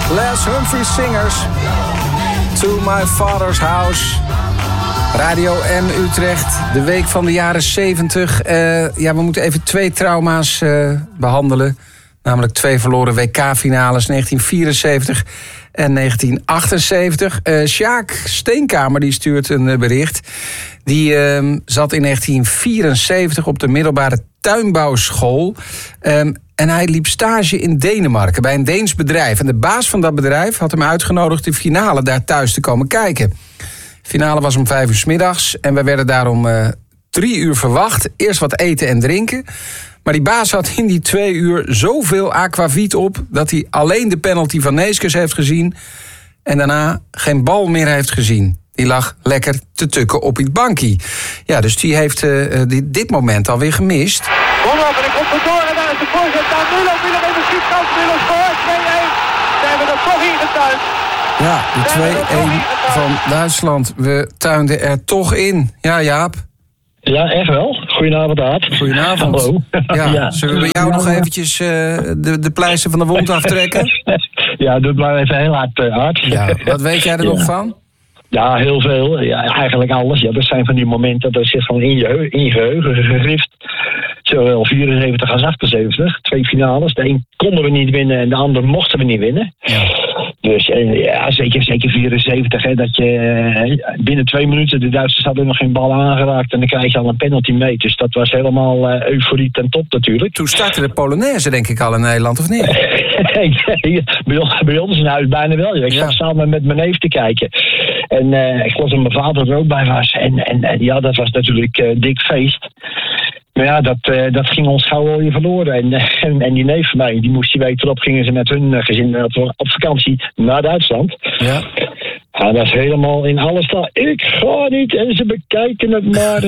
Les Humphrey Singers. To My Father's House. Radio M Utrecht, de week van de jaren 70. We moeten even 2 trauma's behandelen. Namelijk 2 verloren WK-finales, 1974 en 1978. Sjaak Steenkamer die stuurt een bericht. Die zat in 1974 op de middelbare tuinbouwschool. En hij liep stage in Denemarken bij een Deens bedrijf. En de baas van dat bedrijf had hem uitgenodigd de finale daar thuis te komen kijken. De finale was om 5 uur 's middags en we werden daarom 3 uur verwacht. Eerst wat eten en drinken. Maar die baas had in die 2 uur zoveel aquavit op dat hij alleen de penalty van Neeskens heeft gezien en daarna geen bal meer heeft gezien. Die lag lekker te tukken op het bankie. Ja, dus die heeft dit moment alweer gemist. Voorlopen, ik komt door en daar is de voorzet. Daar Müller, even schietskans, Müller voor 2-1. Ze hebben er toch ingetuind. Ja, de 2-1 van Duitsland. We tuinden er toch in. Ja, Jaap? Ja, echt wel. Goedenavond, Aad. Goedenavond. Hallo. Ja, zullen we bij jou nog eventjes de pleister van de wond aftrekken? Ja, doe het maar even heel hard, Aad. Ja, wat weet jij er nog van? Ja, heel veel. Ja, eigenlijk alles. Ja, dat zijn van die momenten dat zit gewoon in je geheugen gegrift. Zowel 74 als 78. 2 finales. De een konden we niet winnen en de ander mochten we niet winnen. Ja. Dus ja, zeker 74. Hè, dat je binnen 2 minuten, de Duitsers hadden nog geen bal aangeraakt en dan krijg je al een penalty mee. Dus dat was helemaal euforie ten top natuurlijk. Toen startte de Polonaise denk ik al in Nederland, of niet? Bij ons in huis bijna wel. Ik zat samen met mijn neef te kijken. En ik geloof dat mijn vader er ook bij was. En ja, dat was natuurlijk dik feest. Maar ja, dat ging ons gauw alweer verloren. En die neef van mij, die moest die week erop, gingen ze met hun gezin op vakantie naar Duitsland. Ja. Ja, dat is helemaal in alles staan. Ik ga niet en ze bekijken het maar.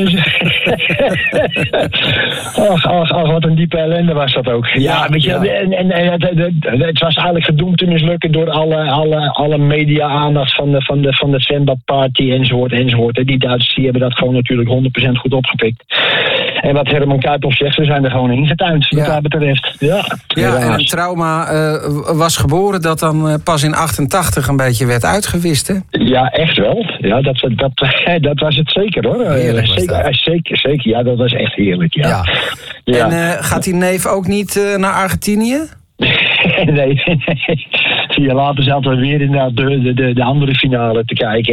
Ach, wat een diepe ellende was dat ook. Ja, weet je, en het was eigenlijk gedoemd te mislukken door alle media-aandacht van de zwembadparty enzovoort. Die Duitsers die hebben dat gewoon natuurlijk 100% goed opgepikt. En wat Herman Kuiphoff zegt, we zijn er gewoon ingetuind, wat dat betreft. Ja, en een trauma was geboren dat dan pas in 88 een beetje werd uitgewist, hè? Ja, echt wel. Ja, dat was het zeker, hoor. Zeker. Ja, dat was echt heerlijk, ja. En gaat die neef ook niet naar Argentinië? Nee. 4 jaar later zaten we weer inderdaad de andere finale te kijken.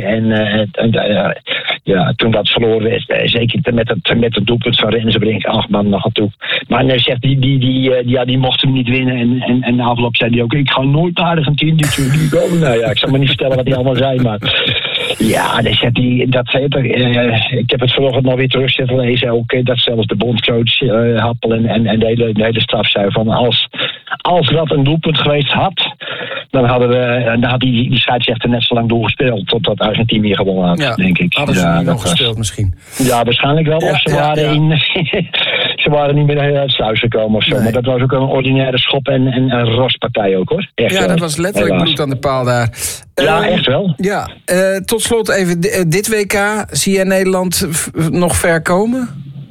En toen dat verloren werd, zeker met het doelpunt van Rensenbrink, 8 man nog aan toe. Maar hij zegt, die mochten niet winnen. En na afloop zei hij ook, ik ga nooit naar Argentinië. Nou ja, ik zal maar niet vertellen wat hij allemaal zei, maar... Ja, ik heb het vanochtend nog weer terug zitten lezen. Ook dat zelfs de bondscoach Happel en de hele staf zei van als dat een doelpunt geweest had, dan had die scheidsrechter net zo lang doorgespeeld totdat Argentinië gewonnen had, denk ik. Hadden ze niet nog gespeeld misschien? Ja, waarschijnlijk wel. Of ze waren niet meer uit het sluis gekomen of zo. Nee. Maar dat was ook een ordinaire schop en een rospartij ook, hoor. Echt wel. Dat was letterlijk bloed aan de paal daar. Ja, echt wel. Ja, tot slot even dit WK. Zie jij Nederland nog ver komen?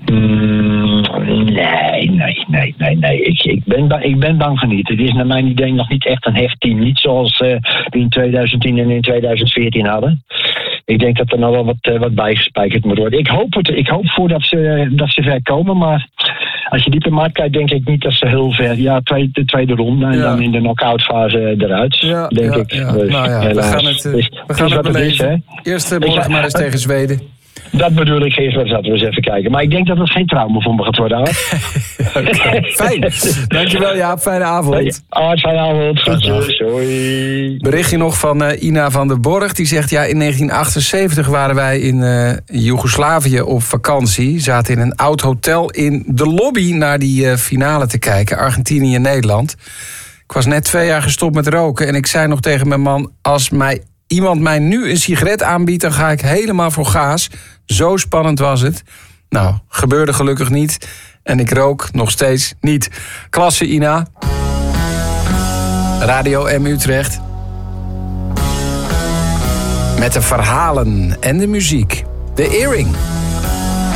Nee. Ik ben bang van niet. Het is naar mijn idee nog niet echt een hecht team. Niet zoals we in 2010 en in 2014 hadden. Ik denk dat er nog wel wat bijgespijkerd moet worden. Ik hoop voor dat ze ver komen, maar als je diep in maat kijkt, denk ik niet dat ze heel ver... Ja, de tweede ronde en dan in de knock-out fase eruit, denk ik. Ja. Dus, we gaan het beleven. Eerst morgen maar eens tegen Zweden. Dat bedoel ik, eerst laten we eens even kijken. Maar ik denk dat het geen trauma voor me gaat worden. Okay, fijn. Dankjewel, Jaap. Fijne avond. Fijne avond. Groetjes. Hoi. Berichtje nog van Ina van der Borg. Die zegt, in 1978 waren wij in Joegoslavië op vakantie. Zaten in een oud hotel in de lobby naar die finale te kijken. Argentinië-Nederland. Ik was net 2 jaar gestopt met roken. En ik zei nog tegen mijn man, als iemand mij nu een sigaret aanbiedt, dan ga ik helemaal voor gaas. Zo spannend was het. Nou, gebeurde gelukkig niet. En ik rook nog steeds niet. Klasse, Ina. Radio M Utrecht. Met de verhalen en de muziek. De Earring.